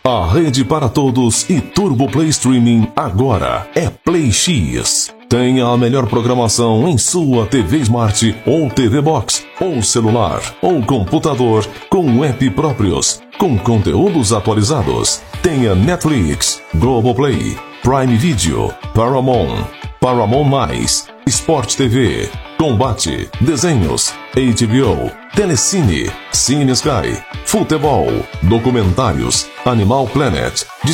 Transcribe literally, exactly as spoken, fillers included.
A rede para todos e Turbo Play Streaming agora é Play X. Tenha a melhor programação em sua T V Smart ou T V Box, ou celular, ou computador, com app próprios, com conteúdos atualizados. Tenha Netflix, Globoplay, Prime Video, Paramount, Paramount+, Sport T V, Combate, Desenhos, H B O, Telecine, Cine Sky, Futebol, Documentários, Animal Planet,